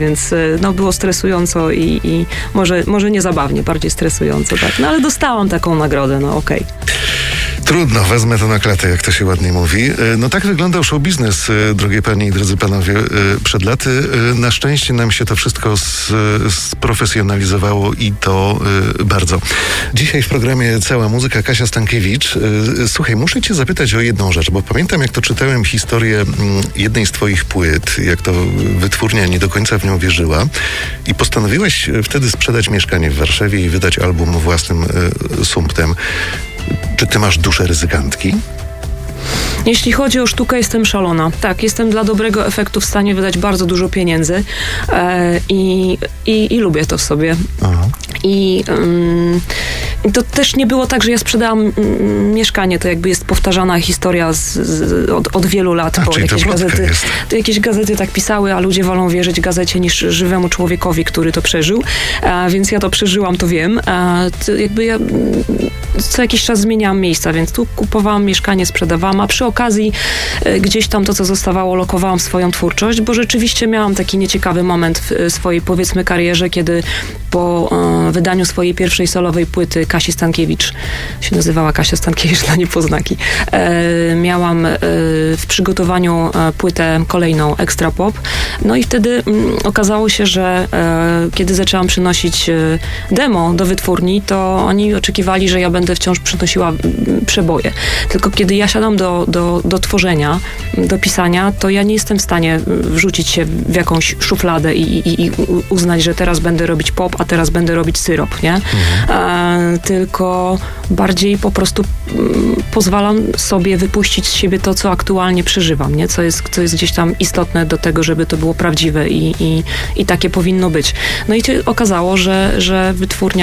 Więc no, było stresująco i może nie zabawnie, bardziej stresująco, tak. No ale dostałam taką nagrodę, no okej. Trudno, wezmę to na klatę, jak to się ładnie mówi. No tak wyglądał show biznes, drogie panie i drodzy panowie, przed laty. Na szczęście nam się to wszystko sprofesjonalizowało i to bardzo. Dzisiaj w programie Cała muzyka, Kasia Stankiewicz. Słuchaj, muszę cię zapytać o jedną rzecz, bo pamiętam, jak to czytałem historię jednej z twoich płyt, jak to wytwórnia nie do końca w nią wierzyła i postanowiłaś wtedy sprzedać mieszkanie w Warszawie i wydać album własnym sumptem. Czy ty masz duszę ryzykantki? Jeśli chodzi o sztukę, jestem szalona. Tak, jestem dla dobrego efektu w stanie wydać bardzo dużo pieniędzy i lubię to w sobie. Aha. I to też nie było tak, że ja sprzedałam mieszkanie. To jakby jest powtarzana historia od wielu lat. Bo jakieś gazety tak pisały, a ludzie wolą wierzyć gazecie niż żywemu człowiekowi, który to przeżył. Więc ja to przeżyłam, to wiem. Jakby ja co jakiś czas zmieniałam miejsca, więc tu kupowałam mieszkanie, sprzedawałam, a przy okazji gdzieś tam to, co zostawało, lokowałam swoją twórczość, bo rzeczywiście miałam taki nieciekawy moment w swojej, powiedzmy, karierze, kiedy po wydaniu swojej pierwszej solowej płyty Kasi Stankiewicz, się nazywała Kasia Stankiewicz dla niepoznaki, miałam w przygotowaniu płytę kolejną Extra Pop. No i wtedy okazało się, że kiedy zaczęłam przynosić demo do wytwórni, to oni oczekiwali, że ja będę wciąż przynosiła przeboje. Tylko kiedy ja siadam do tworzenia, do pisania, to ja nie jestem w stanie wrzucić się w jakąś szufladę i uznać, że teraz będę robić pop, a teraz będę robić syrop, nie? Tylko bardziej po prostu pozwalam sobie wypuścić z siebie to, co aktualnie przeżywam, nie? Co jest gdzieś tam istotne do tego, żeby to było prawdziwe i takie powinno być. No i się okazało, że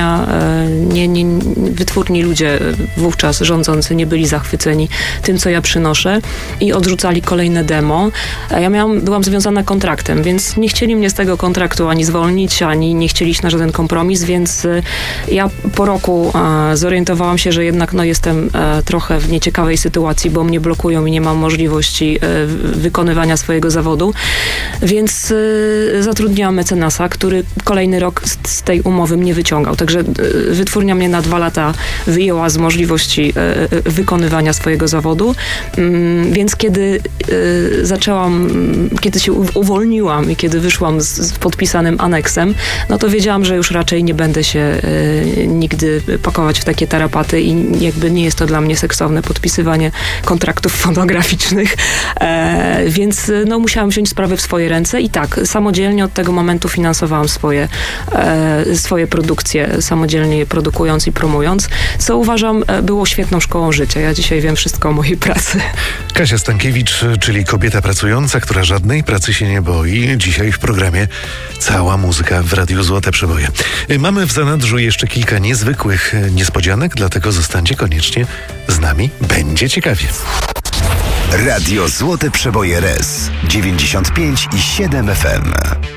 wytwórni ludzie wówczas rządzący nie byli zachwyceni tym, co ja przynoszę i odrzucali kolejne demo. Ja byłam związana kontraktem, więc nie chcieli mnie z tego kontraktu ani zwolnić, ani nie chcieli iść na żaden kompromis, więc ja po roku zorientowałam się, że jednak jestem trochę w nieciekawej sytuacji, bo mnie blokują i nie mam możliwości wykonywania swojego zawodu, więc zatrudniłam mecenasa, który kolejny rok z tej umowy mnie wyciągał. Także wytwórnia mnie na 2 lata wyjęła z możliwości wykonywania swojego zawodu, więc kiedy kiedy się uwolniłam i kiedy wyszłam z podpisanym aneksem, no to wiedziałam, że już raczej nie będę się nigdy pakować w takie tarapaty i jakby nie jest to dla mnie seksowne podpisywanie kontraktów fonograficznych, więc musiałam wziąć sprawę w swoje ręce i tak, samodzielnie od tego momentu finansowałam swoje produkcje, samodzielnie je produkując i promując, co uważam było świetną szkołą życia. Ja dzisiaj wiem wszystko o mojej pracy. Kasia Stankiewicz, czyli kobieta pracująca, która żadnej pracy się nie boi. Dzisiaj w programie Cała muzyka w Radiu Złote Przeboje. Mamy w zanadrzu jeszcze kilka niezwykłych niespodzianek, dlatego zostańcie koniecznie z nami. Będzie ciekawie. Radio Złote Przeboje RS 95,7 FM.